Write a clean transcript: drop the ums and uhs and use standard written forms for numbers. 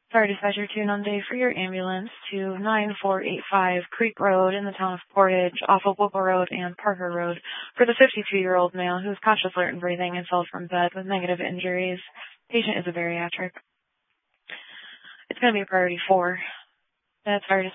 Fire dispatcher 2 for your ambulance to 9485 Creek Road in the town of Portage, off of Whipple Road and Parker Road, for the 52-year-old male who is conscious, alert, and breathing and fell from bed with negative injuries. Patient is a bariatric. It's going to be a priority 4. That's fire